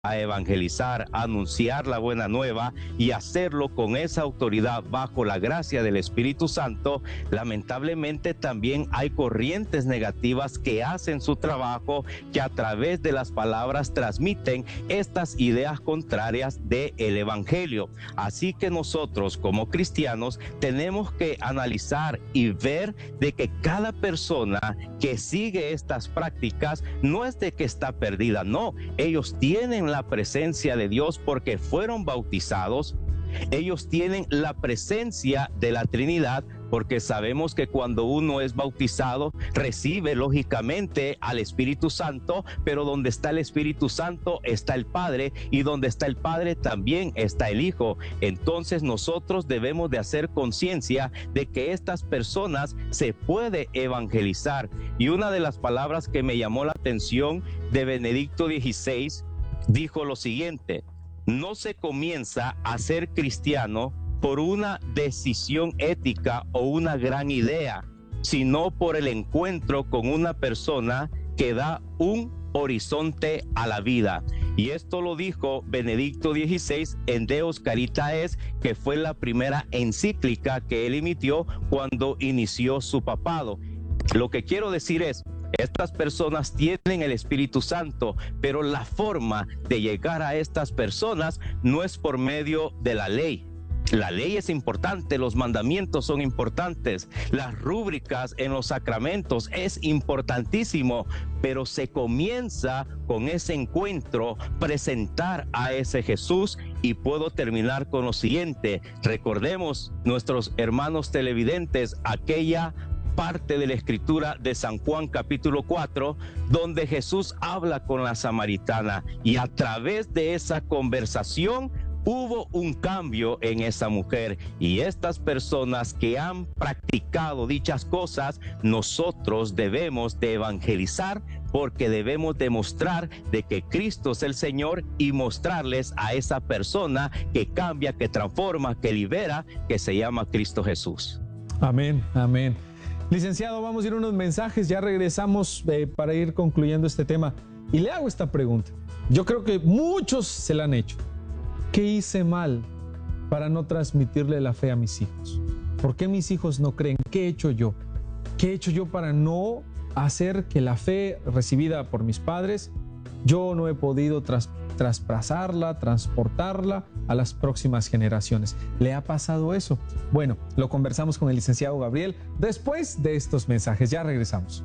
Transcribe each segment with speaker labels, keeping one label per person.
Speaker 1: a evangelizar, a anunciar la buena nueva y hacerlo con esa autoridad bajo la gracia del Espíritu Santo, lamentablemente también hay corrientes negativas que hacen su trabajo, que a través de las palabras transmiten estas ideas contrarias del Evangelio. Así que nosotros como cristianos tenemos que analizar y ver de que cada persona que sigue estas prácticas no es de que está perdida, no, ellos tienen la presencia de Dios porque fueron bautizados, ellos tienen la presencia de la Trinidad porque sabemos que cuando uno es bautizado recibe lógicamente al Espíritu Santo, pero donde está el Espíritu Santo está el Padre, y donde está el Padre también está el Hijo. Entonces nosotros debemos de hacer conciencia de que estas personas se puede evangelizar. Y una de las palabras que me llamó la atención de Benedicto XVI dijo lo siguiente: no se comienza a ser cristiano por una decisión ética o una gran idea, sino por el encuentro con una persona que da un horizonte a la vida. Y esto lo dijo Benedicto XVI en Deus Caritatis, que fue la primera encíclica que él emitió cuando inició su papado. Lo que quiero decir es, estas personas tienen el Espíritu Santo, pero la forma de llegar a estas personas no es por medio de la ley. La ley es importante, los mandamientos son importantes, las rúbricas en los sacramentos es importantísimo, pero se comienza con ese encuentro, presentar a ese Jesús. Y puedo terminar con lo siguiente: recordemos, nuestros hermanos televidentes, aquella parte de la escritura de San Juan capítulo 4, donde Jesús habla con la samaritana, y a través de esa conversación hubo un cambio en esa mujer. Y estas personas que han practicado dichas cosas, nosotros debemos de evangelizar, porque debemos demostrar de que Cristo es el Señor y mostrarles a esa persona que cambia, que transforma, que libera, que se llama Cristo Jesús.
Speaker 2: Amén, amén. Licenciado, vamos a ir a unos mensajes, ya regresamos para ir concluyendo este tema. Y le hago esta pregunta. Yo creo que muchos se la han hecho. ¿Qué hice mal para no transmitirle la fe a mis hijos? ¿Por qué mis hijos no creen? ¿Qué he hecho yo? ¿Qué he hecho yo para no hacer que la fe recibida por mis padres, yo no he podido traspasarla, transportarla a las próximas generaciones? ¿Le ha pasado eso? Bueno, lo conversamos con el licenciado Gabriel después de estos mensajes. Ya regresamos.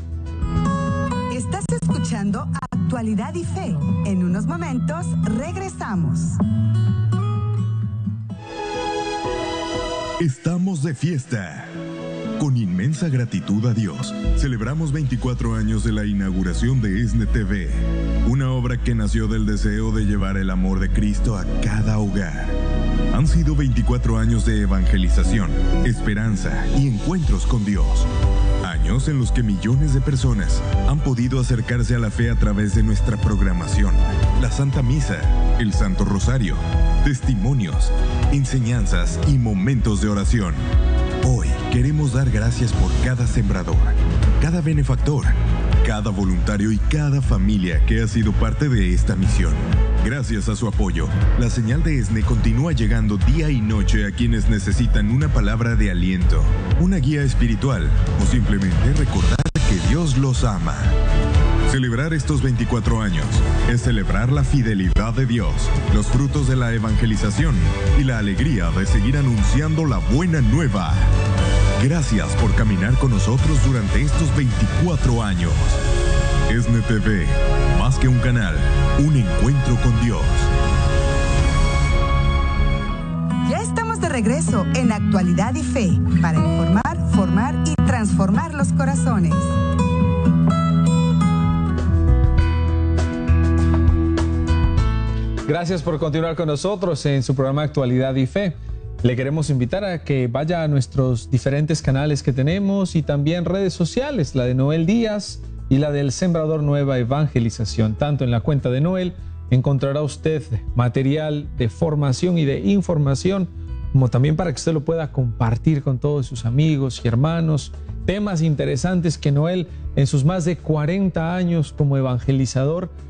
Speaker 3: Estás escuchando Actualidad y Fe. En unos momentos regresamos.
Speaker 4: Estamos de fiesta. Con inmensa gratitud a Dios, celebramos 24 años de la inauguración de ESNE TV, una obra que nació del deseo de llevar el amor de Cristo a cada hogar. Han sido 24 años de evangelización, esperanza y encuentros con Dios. Años en los que millones de personas han podido acercarse a la fe a través de nuestra programación, la Santa Misa, el Santo Rosario, testimonios, enseñanzas y momentos de oración. Hoy queremos dar gracias por cada sembrador, cada benefactor, cada voluntario y cada familia que ha sido parte de esta misión. Gracias a su apoyo, la señal de ESNE continúa llegando día y noche a quienes necesitan una palabra de aliento, una guía espiritual o simplemente recordar que Dios los ama. Celebrar estos 24 años es celebrar la fidelidad de Dios, los frutos de la evangelización y la alegría de seguir anunciando la buena nueva. Gracias por caminar con nosotros durante estos 24 años. ESNE TV, más que un canal, un encuentro con Dios.
Speaker 3: Ya estamos de regreso en Actualidad y Fe, para informar, formar y transformar los corazones.
Speaker 2: Gracias por continuar con nosotros en su programa Actualidad y Fe. Le queremos invitar a que vaya a nuestros diferentes canales que tenemos y también redes sociales, la de Noel Díaz y la del Sembrador Nueva Evangelización. Tanto en la cuenta de Noel encontrará usted material de formación y de información, como también para que usted lo pueda compartir con todos sus amigos y hermanos. Temas interesantes que Noel, en sus más de 40 años como evangelizador,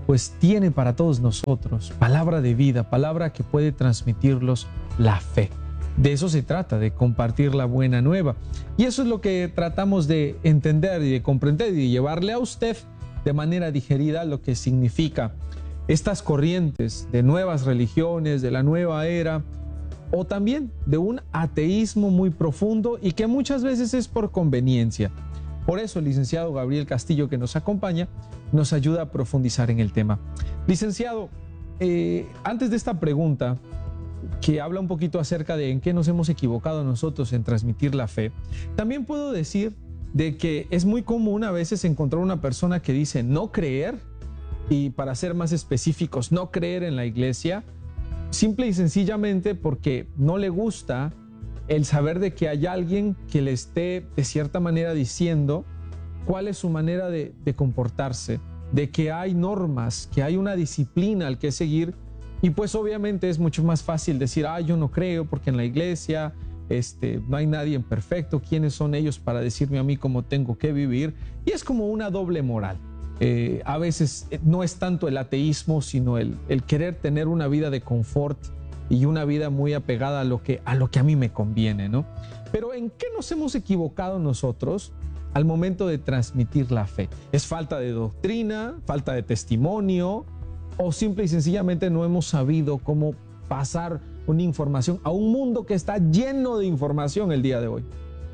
Speaker 2: pues tiene para todos nosotros palabra de vida, palabra que puede transmitirlos la fe. De eso se trata, de compartir la buena nueva. Y eso es lo que tratamos de entender y de comprender y de llevarle a usted de manera digerida lo que significa estas corrientes de nuevas religiones, de la nueva era, o también de un ateísmo muy profundo y que muchas veces es por conveniencia. Por eso el licenciado Gabriel Castillo, que nos acompaña, nos ayuda a profundizar en el tema. Licenciado, antes de esta pregunta, que habla un poquito acerca de en qué nos hemos equivocado nosotros en transmitir la fe, también puedo decir de que es muy común a veces encontrar una persona que dice no creer, y para ser más específicos, no creer en la iglesia, simple y sencillamente porque no le gusta el saber de que hay alguien que le esté de cierta manera diciendo cuál es su manera de comportarse, de que hay normas, que hay una disciplina al que seguir. Y pues obviamente es mucho más fácil decir, yo no creo porque en la iglesia no hay nadie perfecto, ¿quiénes son ellos para decirme a mí cómo tengo que vivir? Y es como una doble moral. A veces no es tanto el ateísmo, sino el querer tener una vida de confort y una vida muy apegada a lo que a mí me conviene, ¿no? Pero ¿en qué nos hemos equivocado nosotros al momento de transmitir la fe? ¿Es falta de doctrina, falta de testimonio, o simple y sencillamente no hemos sabido cómo pasar una información a un mundo que está lleno de información el día de hoy?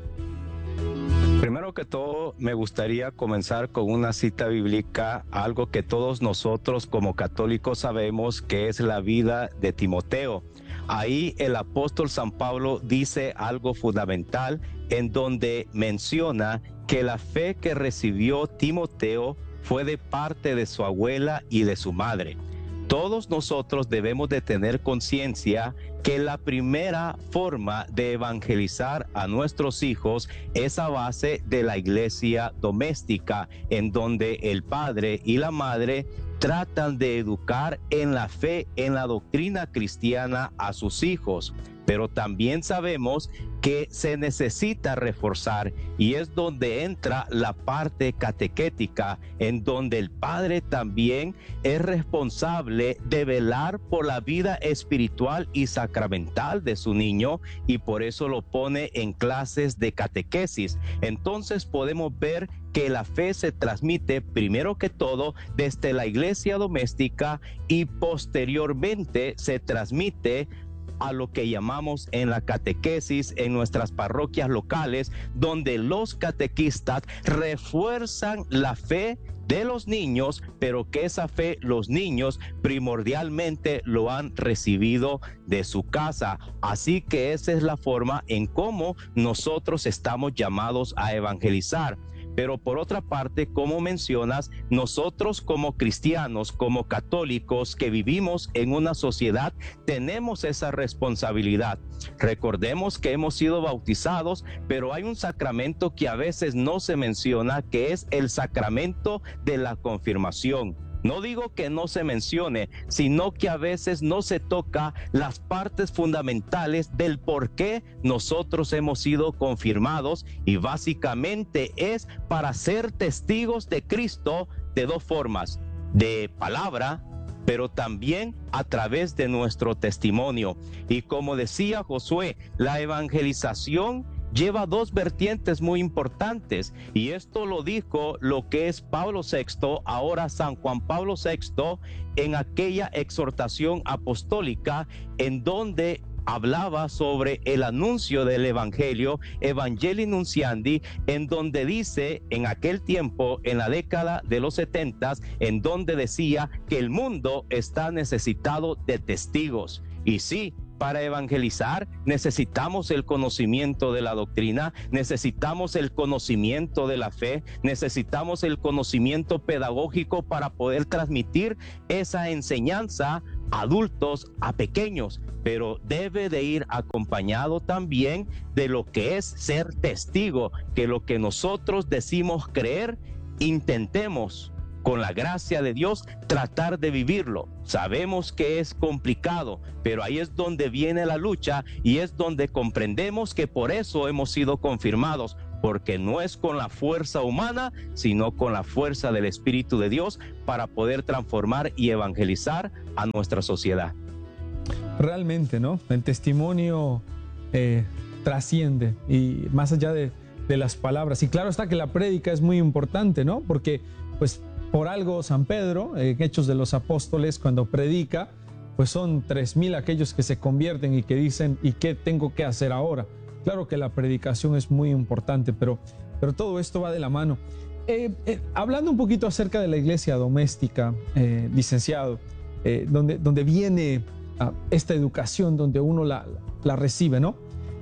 Speaker 1: Primero que todo, me gustaría comenzar con una cita bíblica, algo que todos nosotros como católicos sabemos, que es la vida de Timoteo. Ahí el apóstol San Pablo dice algo fundamental en donde menciona que la fe que recibió Timoteo fue de parte de su abuela y de su madre. Todos nosotros debemos de tener conciencia que la primera forma de evangelizar a nuestros hijos es a base de la iglesia doméstica, en donde el padre y la madre tratan de educar en la fe, en la doctrina cristiana a sus hijos. Pero también sabemos que se necesita reforzar, y es donde entra la parte catequética, en donde el padre también es responsable de velar por la vida espiritual y sacramental de su niño, y por eso lo pone en clases de catequesis. Entonces podemos ver que la fe se transmite primero que todo desde la iglesia doméstica y posteriormente se transmite a lo que llamamos en la catequesis en nuestras parroquias locales, donde los catequistas refuerzan la fe de los niños, pero que esa fe los niños primordialmente lo han recibido de su casa. Así que esa es la forma en cómo nosotros estamos llamados a evangelizar. Pero por otra parte, como mencionas, nosotros como cristianos, como católicos que vivimos en una sociedad, tenemos esa responsabilidad. Recordemos que hemos sido bautizados, pero hay un sacramento que a veces no se menciona, que es el sacramento de la confirmación. No digo que no se mencione, sino que a veces no se toca las partes fundamentales del por qué nosotros hemos sido confirmados, y básicamente es para ser testigos de Cristo de dos formas: de palabra, pero también a través de nuestro testimonio. Y como decía Josué, la evangelización lleva dos vertientes muy importantes, y esto lo dijo lo que es Pablo VI, ahora San Juan Pablo VI, en aquella exhortación apostólica en donde hablaba sobre el anuncio del evangelio, Evangelii Nunciandi, en donde dice en aquel tiempo, en la década de los 70, en donde decía que el mundo está necesitado de testigos. Y sí, para evangelizar necesitamos el conocimiento de la doctrina, necesitamos el conocimiento de la fe, necesitamos el conocimiento pedagógico para poder transmitir esa enseñanza a adultos, a pequeños, pero debe de ir acompañado también de lo que es ser testigo, que lo que nosotros decimos creer, intentemos con la gracia de Dios tratar de vivirlo. Sabemos que es complicado, pero ahí es donde viene la lucha, y es donde comprendemos que por eso hemos sido confirmados, porque no es con la fuerza humana, sino con la fuerza del Espíritu de Dios para poder transformar y evangelizar a nuestra sociedad.
Speaker 2: Realmente, ¿no? El testimonio trasciende y más allá de las palabras. Y claro está que la prédica es muy importante, ¿no? Porque, pues, por algo San Pedro, en Hechos de los Apóstoles, cuando predica, pues son 3,000 aquellos que se convierten y que dicen, ¿y qué tengo que hacer ahora? Claro que la predicación es muy importante, pero todo esto va de la mano. Hablando un poquito acerca de la iglesia doméstica, licenciado, donde viene esta educación, donde uno la recibe, ¿no?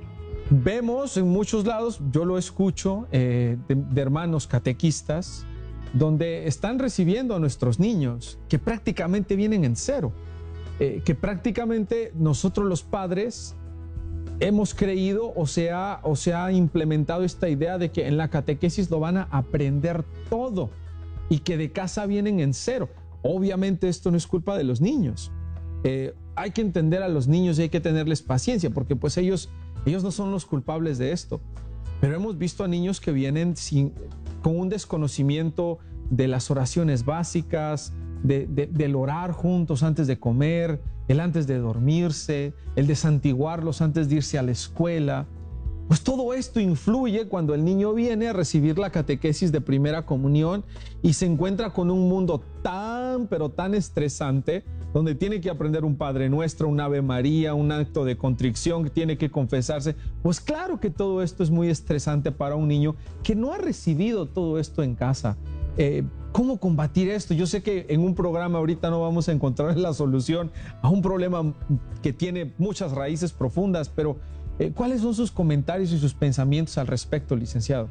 Speaker 2: Vemos en muchos lados, yo lo escucho, de hermanos catequistas, donde están recibiendo a nuestros niños, que prácticamente vienen en cero, que prácticamente nosotros los padres hemos creído o se ha implementado esta idea de que en la catequesis lo van a aprender todo y que de casa vienen en cero. Obviamente esto no es culpa de los niños. Hay que entender a los niños y hay que tenerles paciencia porque pues ellos no son los culpables de esto. Pero hemos visto a niños que vienen con un desconocimiento de las oraciones básicas, del orar juntos antes de comer, el antes de dormirse, el de santiguarlos antes de irse a la escuela. Pues todo esto influye cuando el niño viene a recibir la catequesis de primera comunión y se encuentra con un mundo pero tan estresante, donde tiene que aprender un Padre Nuestro, un Ave María, un acto de contrición, que tiene que confesarse. Pues claro que todo esto es muy estresante para un niño que no ha recibido todo esto en casa. ¿Cómo combatir esto? Yo sé que en un programa ahorita no vamos a encontrar la solución a un problema que tiene muchas raíces profundas, pero ¿cuáles son sus comentarios y sus pensamientos al respecto, licenciado?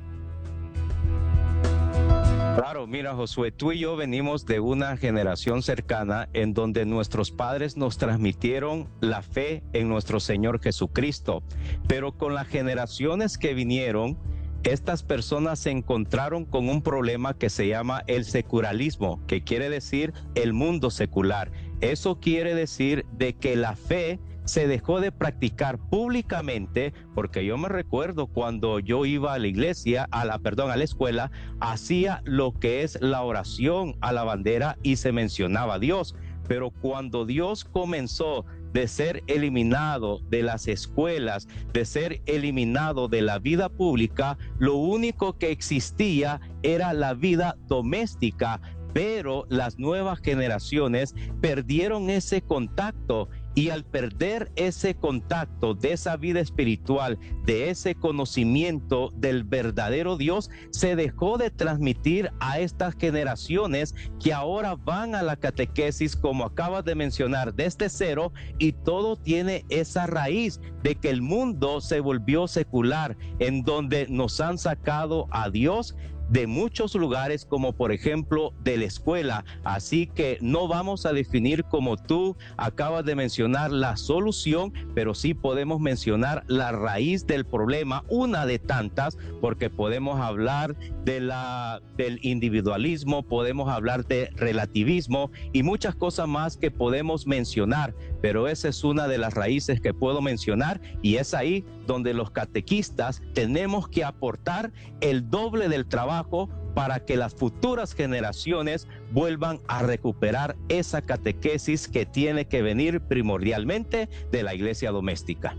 Speaker 1: Claro, mira, Josué, tú y yo venimos de una generación cercana en donde nuestros padres nos transmitieron la fe en nuestro Señor Jesucristo, pero con las generaciones que vinieron, estas personas se encontraron con un problema que se llama el secularismo, que quiere decir el mundo secular. Eso quiere decir de que la fe se dejó de practicar públicamente, porque yo me recuerdo cuando yo iba a la iglesia, a la escuela, hacía lo que es la oración a la bandera y se mencionaba a Dios. Pero cuando Dios comenzó de ser eliminado de las escuelas, de ser eliminado de la vida pública, lo único que existía era la vida doméstica, pero las nuevas generaciones perdieron ese contacto. Y al perder ese contacto de esa vida espiritual, de ese conocimiento del verdadero Dios, se dejó de transmitir a estas generaciones que ahora van a la catequesis, como acabas de mencionar, desde cero, y todo tiene esa raíz de que el mundo se volvió secular, en donde nos han sacado a Dios de muchos lugares, como por ejemplo de la escuela. Así que no vamos a definir, como tú acabas de mencionar, la solución, pero sí podemos mencionar la raíz del problema, una de tantas, porque podemos hablar del individualismo, podemos hablar de relativismo y muchas cosas más que podemos mencionar, pero esa es una de las raíces que puedo mencionar, y es ahí donde los catequistas tenemos que aportar el doble del trabajo para que las futuras generaciones vuelvan a recuperar esa catequesis que tiene que venir primordialmente de la iglesia doméstica.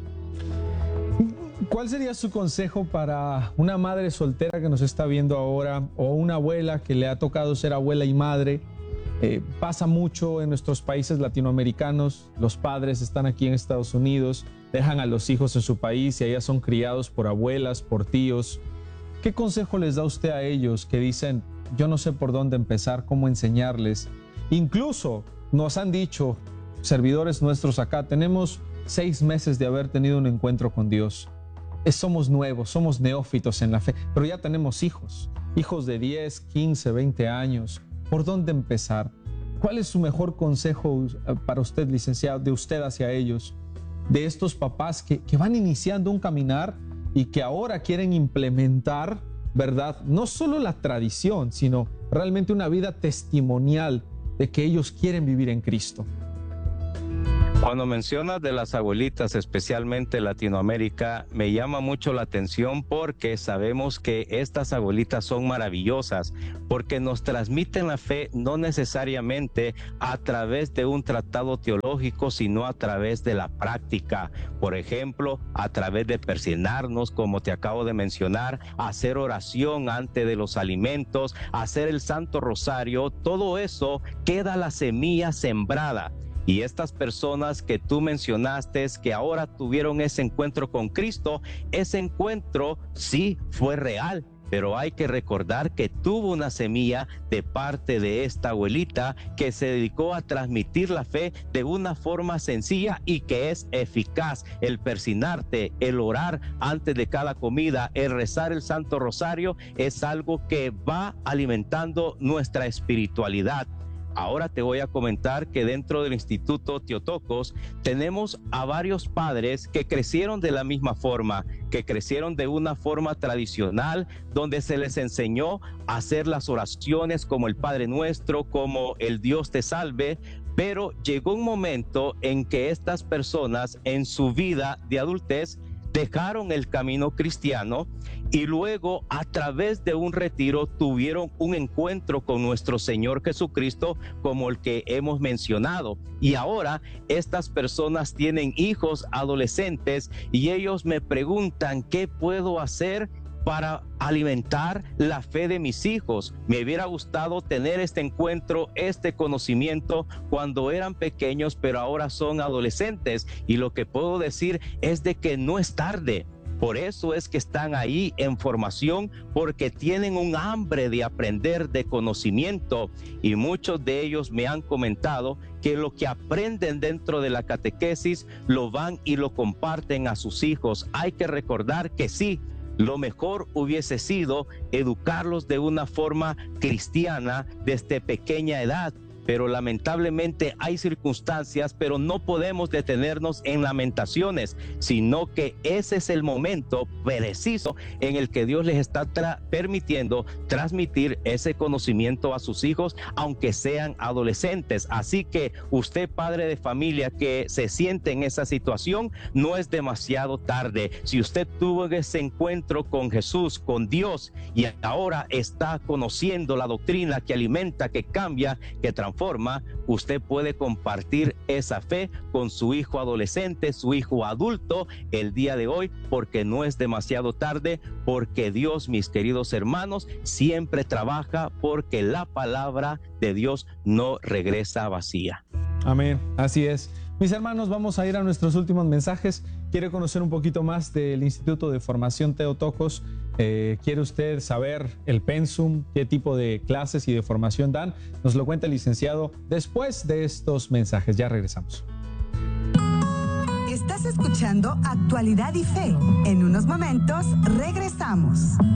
Speaker 2: ¿Cuál sería su consejo para una madre soltera que nos está viendo ahora, o una abuela que le ha tocado ser abuela y madre? Pasa mucho en nuestros países latinoamericanos, los padres están aquí en Estados Unidos, dejan a los hijos en su país y allá son criados por abuelas, por tíos. ¿Qué consejo les da usted a ellos que dicen, yo no sé por dónde empezar, cómo enseñarles? Incluso nos han dicho, servidores nuestros acá, tenemos 6 meses de haber tenido un encuentro con Dios. Somos nuevos, somos neófitos en la fe, pero ya tenemos hijos de 10, 15, 20 años. ¿Por dónde empezar? ¿Cuál es su mejor consejo para usted, licenciado, de usted hacia ellos? De estos papás que van iniciando un caminar y que ahora quieren implementar, ¿verdad? No solo la tradición, sino realmente una vida testimonial de que ellos quieren vivir en Cristo.
Speaker 1: Cuando mencionas de las abuelitas, especialmente en Latinoamérica, me llama mucho la atención porque sabemos que estas abuelitas son maravillosas, porque nos transmiten la fe no necesariamente a través de un tratado teológico, sino a través de la práctica. Por ejemplo, a través de persignarnos, como te acabo de mencionar, hacer oración antes de los alimentos, hacer el Santo Rosario, todo eso queda la semilla sembrada. Y estas personas que tú mencionaste, que ahora tuvieron ese encuentro con Cristo, ese encuentro sí fue real, pero hay que recordar que tuvo una semilla de parte de esta abuelita que se dedicó a transmitir la fe de una forma sencilla y que es eficaz. El persignarte, el orar antes de cada comida, el rezar el Santo Rosario es algo que va alimentando nuestra espiritualidad. Ahora te voy a comentar que dentro del Instituto Theotokos tenemos a varios padres que crecieron de la misma forma, que crecieron de una forma tradicional, donde se les enseñó a hacer las oraciones como el Padre Nuestro, como el Dios te salve. Pero llegó un momento en que estas personas en su vida de adultez dejaron el camino cristiano y luego a través de un retiro tuvieron un encuentro con nuestro Señor Jesucristo como el que hemos mencionado. Y ahora estas personas tienen hijos adolescentes y ellos me preguntan, ¿qué puedo hacer para alimentar la fe de mis hijos? Me hubiera gustado tener este encuentro, este conocimiento cuando eran pequeños, pero ahora son adolescentes. Y lo que puedo decir es de que no es tarde. Por eso es que están ahí en formación, porque tienen un hambre de aprender, de conocimiento. Y muchos de ellos me han comentado que lo que aprenden dentro de la catequesis lo van y lo comparten a sus hijos. Hay que recordar que sí, lo mejor hubiese sido educarlos de una forma cristiana desde pequeña edad, pero lamentablemente hay circunstancias, pero no podemos detenernos en lamentaciones, sino que ese es el momento preciso en el que Dios les está permitiendo transmitir ese conocimiento a sus hijos, aunque sean adolescentes. Así que usted, padre de familia que se siente en esa situación, no es demasiado tarde. Si usted tuvo ese encuentro con Jesús, con Dios, y ahora está conociendo la doctrina que alimenta, que cambia, que transforma, usted puede compartir esa fe con su hijo adolescente, su hijo adulto el día de hoy, porque no es demasiado tarde, porque Dios, mis queridos hermanos, siempre trabaja, porque la palabra de Dios no regresa vacía.
Speaker 2: Amén, así es. Mis hermanos, vamos a ir a nuestros últimos mensajes. ¿Quiere conocer un poquito más del Instituto de Formación Theotokos? ¿Quiere usted saber el pensum, qué tipo de clases y de formación dan? Nos lo cuenta el licenciado después de estos mensajes. Ya regresamos.
Speaker 3: Estás escuchando Actualidad y Fe. En unos momentos regresamos.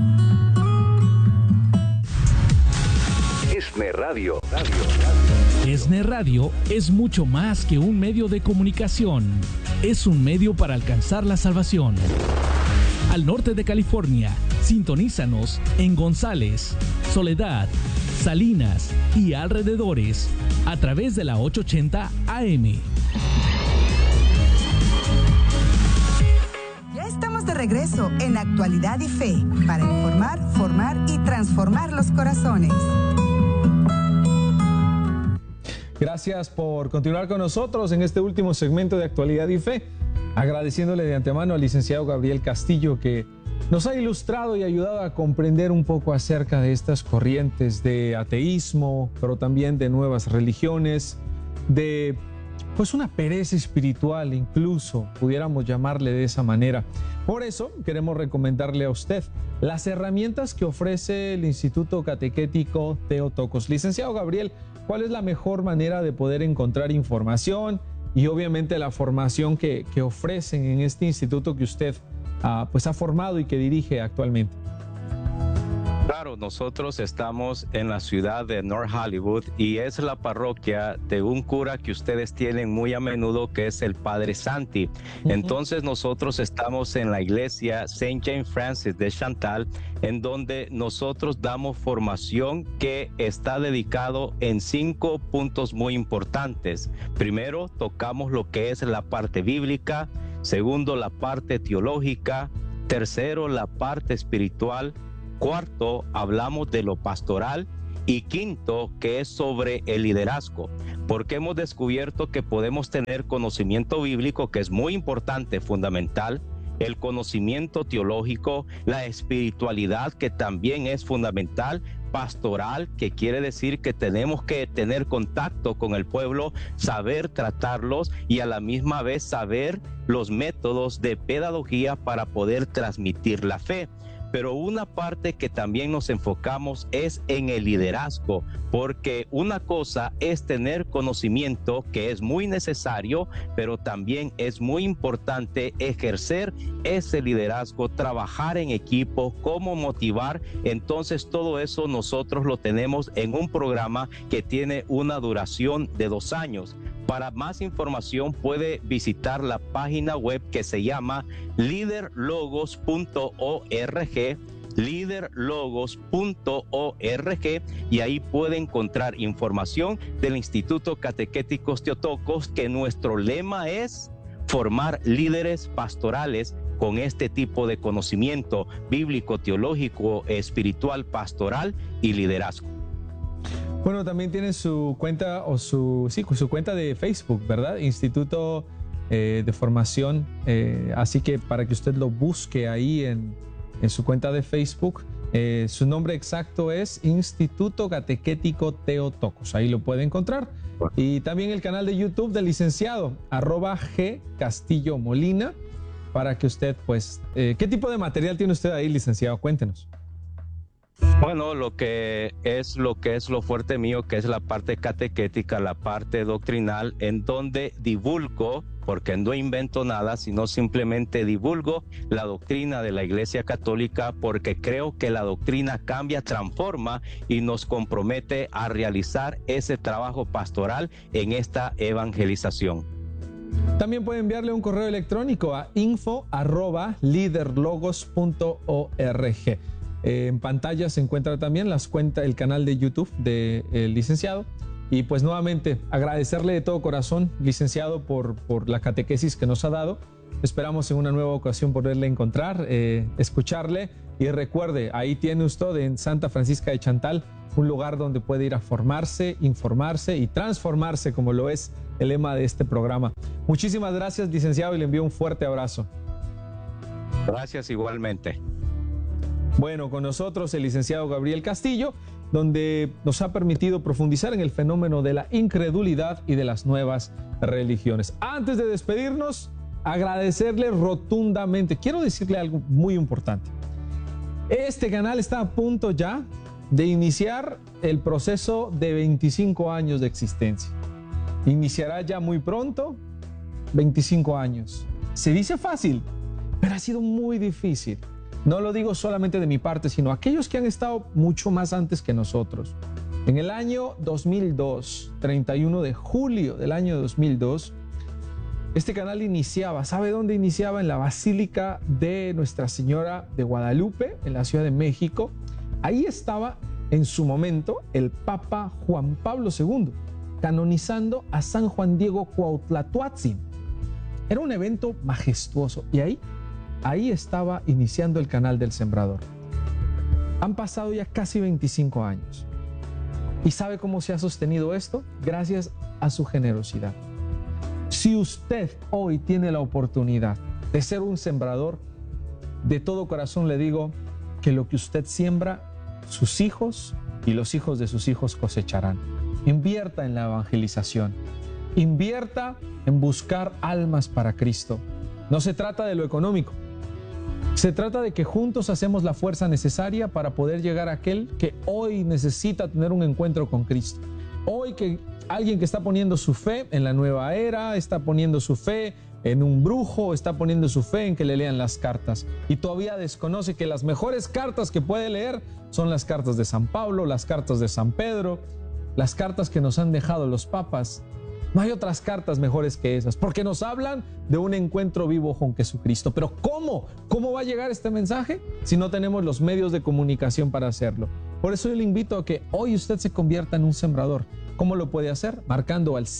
Speaker 5: ESNE Radio.
Speaker 6: ESNE Radio es mucho más que un medio de comunicación. Es un medio para alcanzar la salvación. Al norte de California, sintonízanos en González, Soledad, Salinas y alrededores a través de la 880 AM.
Speaker 3: Ya estamos de regreso en Actualidad y Fe para informar, formar y transformar los corazones.
Speaker 2: Gracias por continuar con nosotros en este último segmento de Actualidad y Fe, agradeciéndole de antemano al licenciado Gabriel Castillo, que nos ha ilustrado y ayudado a comprender un poco acerca de estas corrientes de ateísmo, pero también de nuevas religiones, de pues una pereza espiritual, incluso pudiéramos llamarle de esa manera. Por eso queremos recomendarle a usted las herramientas que ofrece el Instituto Catequético Theotokos. Licenciado Gabriel, ¿cuál es la mejor manera de poder encontrar información y obviamente la formación que ofrecen en este instituto que usted pues ha formado y que dirige actualmente?
Speaker 1: Claro, nosotros estamos en la ciudad de North Hollywood y es la parroquia de un cura que ustedes tienen muy a menudo, que es el Padre Santi. Entonces nosotros estamos en la iglesia St. James Francis de Chantal, en donde nosotros damos formación que está dedicado en 5 puntos muy importantes. Primero, tocamos lo que es la parte bíblica. Segundo, la parte teológica. Tercero, la parte espiritual. Cuarto, hablamos de lo pastoral. Y quinto, que es sobre el liderazgo, porque hemos descubierto que podemos tener conocimiento bíblico, que es muy importante, fundamental, el conocimiento teológico, la espiritualidad, que también es fundamental, pastoral, que quiere decir que tenemos que tener contacto con el pueblo, saber tratarlos y a la misma vez saber los métodos de pedagogía para poder transmitir la fe. Pero una parte que también nos enfocamos es en el liderazgo, porque una cosa es tener conocimiento, que es muy necesario, pero también es muy importante ejercer ese liderazgo, trabajar en equipo, cómo motivar. Entonces todo eso nosotros lo tenemos en un programa que tiene una duración de 2 años. Para más información puede visitar la página web que se llama liderlogos.org, liderlogos.org, y ahí puede encontrar información del Instituto Catequéticos Teotocos, que nuestro lema es formar líderes pastorales con este tipo de conocimiento bíblico, teológico, espiritual, pastoral y liderazgo.
Speaker 2: Bueno, también tiene su cuenta o su cuenta de Facebook, ¿verdad? Instituto de Formación. Así que para que usted lo busque ahí en su cuenta de Facebook, su nombre exacto es Instituto Catequético Teotocos. Ahí lo puede encontrar. Y también el canal de YouTube del licenciado, @G Castillo Molina, para que usted, pues, ¿qué tipo de material tiene usted ahí, licenciado? Cuéntenos.
Speaker 1: Bueno, lo que es lo fuerte mío, que es la parte catequética, la parte doctrinal, en donde divulgo, porque no invento nada, sino simplemente divulgo la doctrina de la Iglesia Católica, porque creo que la doctrina cambia, transforma y nos compromete a realizar ese trabajo pastoral en esta evangelización.
Speaker 2: También puede enviarle un correo electrónico a info@liderlogos.org. En pantalla se encuentra también el canal de YouTube del licenciado. Y pues nuevamente agradecerle de todo corazón, licenciado, por la catequesis que nos ha dado. Esperamos en una nueva ocasión poderle encontrar, escucharle. Y recuerde, ahí tiene usted en Santa Francisca de Chantal un lugar donde puede ir a formarse, informarse y transformarse, como lo es el lema de este programa. Muchísimas gracias, licenciado, y le envío un fuerte abrazo.
Speaker 1: Gracias igualmente.
Speaker 2: Bueno, con nosotros el licenciado Gabriel Castillo, donde nos ha permitido profundizar en el fenómeno de la incredulidad y de las nuevas religiones. Antes de despedirnos, agradecerle rotundamente. Quiero decirle algo muy importante. Este canal está a punto ya de iniciar el proceso de 25 años de existencia. Iniciará ya muy pronto, 25 años. Se dice fácil, pero ha sido muy difícil. No lo digo solamente de mi parte, sino aquellos que han estado mucho más antes que nosotros. En el año 2002, 31 de julio del año 2002, este canal iniciaba. ¿Sabe dónde iniciaba? En la Basílica de Nuestra Señora de Guadalupe, en la Ciudad de México. Ahí estaba en su momento el Papa Juan Pablo II, canonizando a San Juan Diego Cuauhtlatoatzin. Era un evento majestuoso y ahí estaba iniciando el canal del Sembrador. Han pasado ya casi 25 años. ¿Y sabe cómo se ha sostenido esto? Gracias a su generosidad. Si usted hoy tiene la oportunidad de ser un sembrador, de todo corazón le digo que lo que usted siembra, sus hijos y los hijos de sus hijos cosecharán. Invierta en la evangelización. Invierta en buscar almas para Cristo. No se trata de lo económico. Se trata de que juntos hacemos la fuerza necesaria para poder llegar a aquel que hoy necesita tener un encuentro con Cristo. Hoy que alguien que está poniendo su fe en la nueva era, está poniendo su fe en un brujo, está poniendo su fe en que le lean las cartas y todavía desconoce que las mejores cartas que puede leer son las cartas de San Pablo, las cartas de San Pedro, las cartas que nos han dejado los papas. No hay otras cartas mejores que esas, porque nos hablan de un encuentro vivo con Jesucristo. Pero ¿cómo? ¿Cómo va a llegar este mensaje si no tenemos los medios de comunicación para hacerlo? Por eso yo le invito a que hoy usted se convierta en un sembrador. ¿Cómo lo puede hacer? Marcando al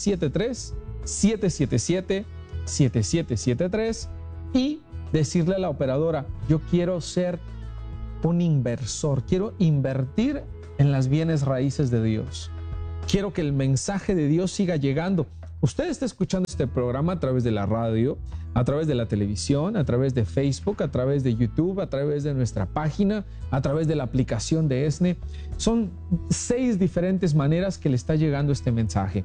Speaker 2: 773-777-7773 y decirle a la operadora: yo quiero ser un inversor, quiero invertir en las bienes raíces de Dios. Quiero que el mensaje de Dios siga llegando. Usted está escuchando este programa a través de la radio, a través de la televisión, a través de Facebook, a través de YouTube, a través de nuestra página, a través de la aplicación de ESNE. Son 6 diferentes maneras que le está llegando este mensaje.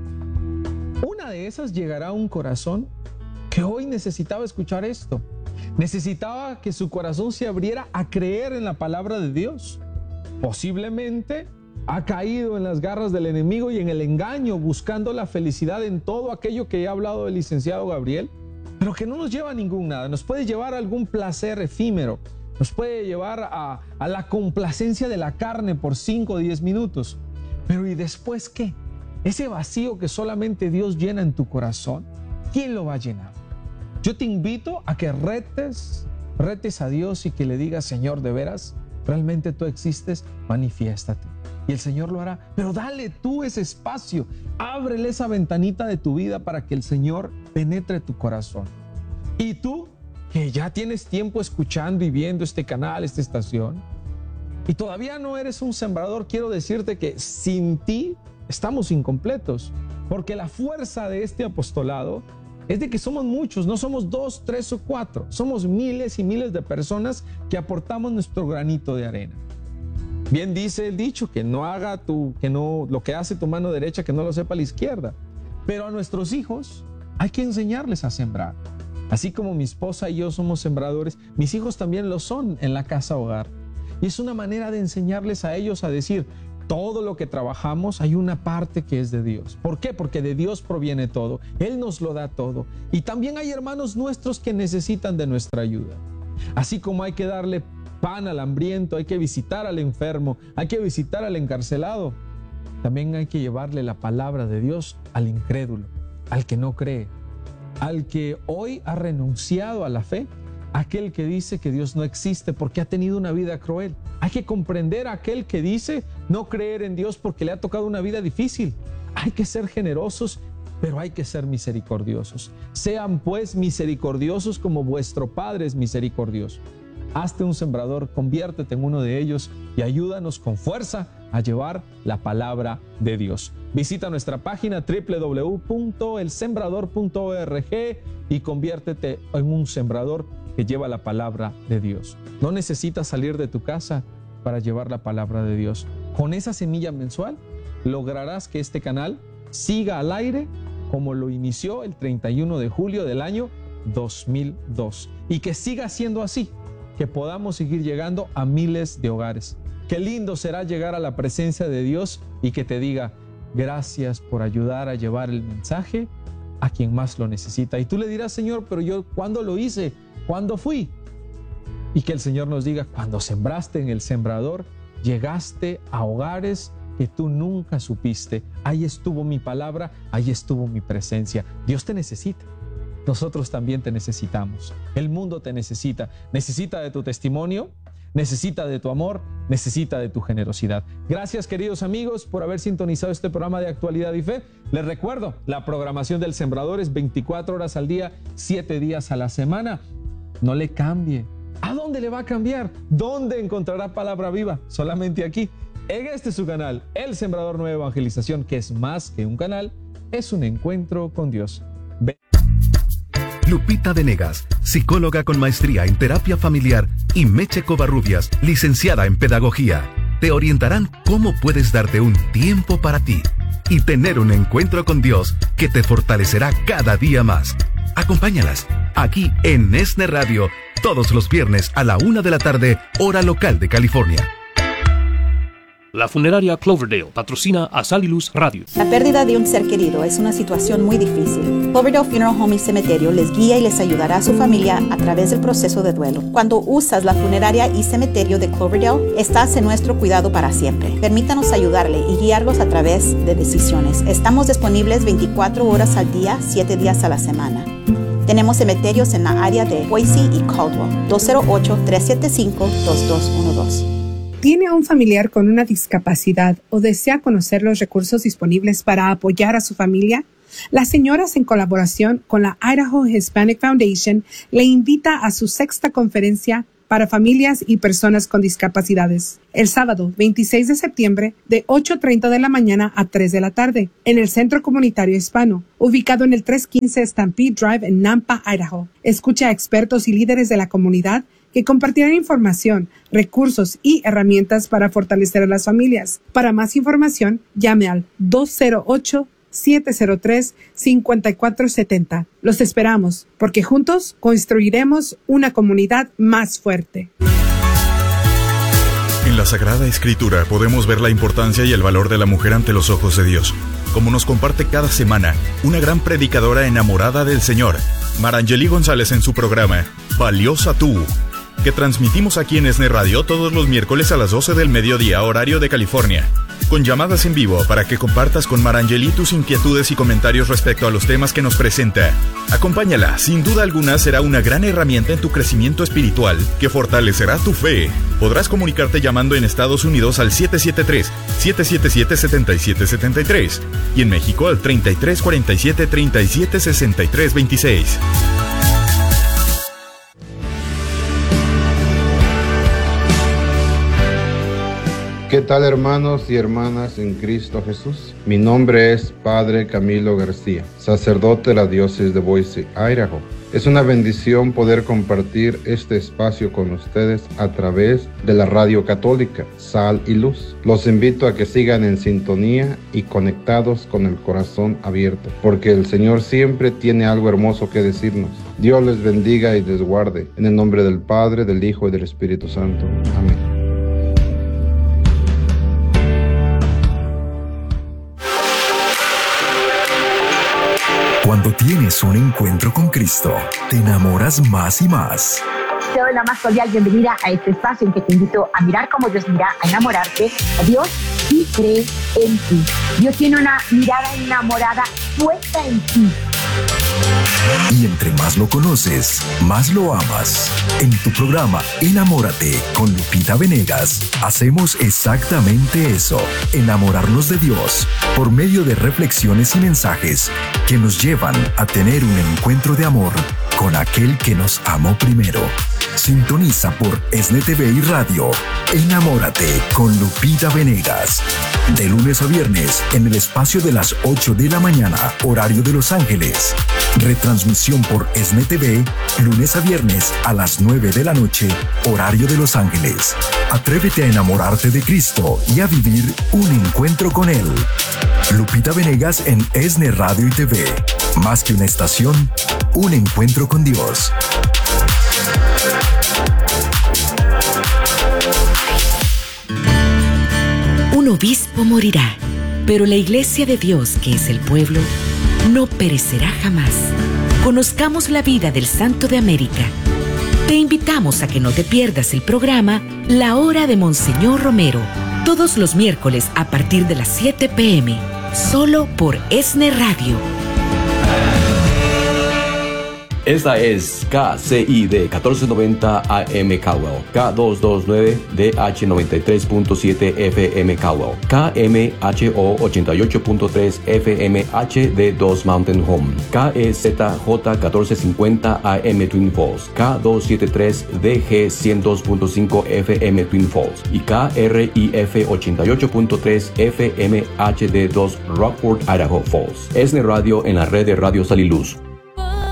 Speaker 2: Una de esas llegará a un corazón que hoy necesitaba escuchar esto. Necesitaba que su corazón se abriera a creer en la palabra de Dios. Posiblemente ha caído en las garras del enemigo y en el engaño, buscando la felicidad en todo aquello que ha hablado el licenciado Gabriel, pero que no nos lleva a ningún nada. Nos puede llevar a algún placer efímero, nos puede llevar a la complacencia de la carne por 5 o 10 minutos. Pero ¿y después qué? Ese vacío que solamente Dios llena en tu corazón, ¿quién lo va a llenar? Yo te invito a que retes a Dios y que le digas: Señor, de veras, realmente tú existes, manifiéstate. Y el Señor lo hará, pero dale tú ese espacio, ábrele esa ventanita de tu vida para que el Señor penetre tu corazón. Y tú, que ya tienes tiempo escuchando y viendo este canal, esta estación, y todavía no eres un sembrador, quiero decirte que sin ti estamos incompletos, porque la fuerza de este apostolado es de que somos muchos, no somos 2, 3 o 4, somos miles y miles de personas que aportamos nuestro granito de arena. Bien dice el dicho, que no lo que hace tu mano derecha, que no lo sepa la izquierda. Pero a nuestros hijos hay que enseñarles a sembrar. Así como mi esposa y yo somos sembradores, mis hijos también lo son en la casa hogar. Y es una manera de enseñarles a ellos a decir: todo lo que trabajamos, hay una parte que es de Dios. ¿Por qué? Porque de Dios proviene todo. Él nos lo da todo. Y también hay hermanos nuestros que necesitan de nuestra ayuda. Así como hay que darle pan al hambriento, hay que visitar al enfermo, hay que visitar al encarcelado, también hay que llevarle la palabra de Dios al incrédulo, al que no cree, al que hoy ha renunciado a la fe, aquel que dice que Dios no existe porque ha tenido una vida cruel. Hay que comprender a aquel que dice no creer en Dios porque le ha tocado una vida difícil. Hay que ser generosos, pero hay que ser misericordiosos. Sean pues misericordiosos como vuestro Padre es misericordioso. Hazte un sembrador, conviértete en uno de ellos y ayúdanos con fuerza a llevar la palabra de Dios. Visita nuestra página www.elsembrador.org y conviértete en un sembrador que lleva la palabra de Dios. No necesitas salir de tu casa para llevar la palabra de Dios. Con esa semilla mensual lograrás que este canal siga al aire como lo inició el 31 de julio del año 2002 y que siga siendo así, que podamos seguir llegando a miles de hogares. Qué lindo será llegar a la presencia de Dios y que te diga: gracias por ayudar a llevar el mensaje a quien más lo necesita. Y tú le dirás: Señor, pero yo, ¿cuándo lo hice? ¿Cuándo fui? Y que el Señor nos diga: cuando sembraste en el sembrador, llegaste a hogares que tú nunca supiste. Ahí estuvo mi palabra, ahí estuvo mi presencia. Dios te necesita. Nosotros también te necesitamos. El mundo te necesita. Necesita de tu testimonio, necesita de tu amor, necesita de tu generosidad. Gracias, queridos amigos, por haber sintonizado este programa de Actualidad y Fe. Les recuerdo, la programación del Sembrador es 24 horas al día, 7 días a la semana. No le cambie. ¿A dónde le va a cambiar? ¿Dónde encontrará palabra viva? Solamente aquí, en este su canal, El Sembrador Nueva Evangelización, que es más que un canal, es un encuentro con Dios.
Speaker 5: Lupita Venegas, psicóloga con maestría en terapia familiar, y Meche Covarrubias, licenciada en pedagogía, te orientarán cómo puedes darte un tiempo para ti y tener un encuentro con Dios que te fortalecerá cada día más. Acompáñalas aquí en ESNE Radio todos los viernes a la 1 de la tarde, hora local de California.
Speaker 7: La funeraria Cloverdale patrocina a Sal y Luz Radio.
Speaker 8: La pérdida de un ser querido es una situación muy difícil. Cloverdale Funeral Home y Cementerio les guía y les ayudará a su familia a través del proceso de duelo. Cuando usas la funeraria y cementerio de Cloverdale, estás en nuestro cuidado para siempre. Permítanos ayudarle y guiarlos a través de decisiones. Estamos disponibles 24 horas al día, 7 días a la semana. Tenemos cementerios en la área de Boise y Caldwell. 208-375-2212.
Speaker 9: ¿Tiene a un familiar con una discapacidad o desea conocer los recursos disponibles para apoyar a su familia? Las señoras, en colaboración con la Idaho Hispanic Foundation, le invita a su 6ª conferencia para familias y personas con discapacidades, el sábado 26 de septiembre de 8:30 de la mañana a 3 de la tarde, en el Centro Comunitario Hispano, ubicado en el 315 Stampede Drive en Nampa, Idaho. Escucha a expertos y líderes de la comunidad que compartirán información, recursos y herramientas para fortalecer a las familias. Para más información, llame al 208-703-5470. Los esperamos, porque juntos construiremos una comunidad más fuerte.
Speaker 4: En la Sagrada Escritura podemos ver la importancia y el valor de la mujer ante los ojos de Dios, como nos comparte cada semana una gran predicadora enamorada del Señor, Marangeli González, en su programa Valiosa Tú, que transmitimos aquí en ESNE Radio todos los miércoles a las 12 del mediodía, horario de California, con llamadas en vivo para que compartas con Marangeli tus inquietudes y comentarios respecto a los temas que nos presenta. Acompáñala, sin duda alguna será una gran herramienta en tu crecimiento espiritual que fortalecerá tu fe. Podrás comunicarte llamando en Estados Unidos al 773-777-7773 y en México al 3347-376326.
Speaker 10: ¿Qué tal, hermanos y hermanas en Cristo Jesús? Mi nombre es Padre Camilo García, sacerdote de la diócesis de Boise, Idaho. Es una bendición poder compartir este espacio con ustedes a través de la radio católica Sal y Luz. Los invito a que sigan en sintonía y conectados con el corazón abierto, porque el Señor siempre tiene algo hermoso que decirnos. Dios les bendiga y les guarde. En el nombre del Padre, del Hijo y del Espíritu Santo. Amén.
Speaker 11: Cuando tienes un encuentro con Cristo, te enamoras más y más.
Speaker 12: Te doy la más cordial bienvenida a este espacio en que te invito a mirar como Dios mira, a enamorarte a Dios y cree en ti. Dios tiene una mirada enamorada puesta en ti.
Speaker 11: Y entre más lo conoces, más lo amas. En tu programa Enamórate con Lupita Venegas, hacemos exactamente eso, enamorarnos de Dios, por medio de reflexiones y mensajes que nos llevan a tener un encuentro de amor con aquel que nos amó primero. Sintoniza por ESNE TV y Radio Enamórate con Lupita Venegas, de lunes a viernes en el espacio de las 8 de la mañana, horario de Los Ángeles. Retransmisión por ESNE TV, lunes a viernes a las 9 de la noche, horario de Los Ángeles. Atrévete a enamorarte de Cristo y a vivir un encuentro con Él. Lupita Venegas en ESNE Radio y TV. Más que una estación, un encuentro con Dios.
Speaker 13: Un obispo morirá, pero la Iglesia de Dios, que es el pueblo, no perecerá jamás. Conozcamos la vida del Santo de América. Te invitamos a que no te pierdas el programa La Hora de Monseñor Romero, todos los miércoles a partir de las 7 p.m., solo por ESNE Radio.
Speaker 14: Esta es KCID 1490 AM Caldwell, K229DH 93.7 FM Caldwell, KMHO 88.3 FM HD2 Mountain Home, KEZJ 1450 AM Twin Falls, K273DG 102.5 FM Twin Falls y KRIF 88.3 FM HD2 Rockford, Idaho Falls. ESNE Radio en la red de Radio Sal y Luz.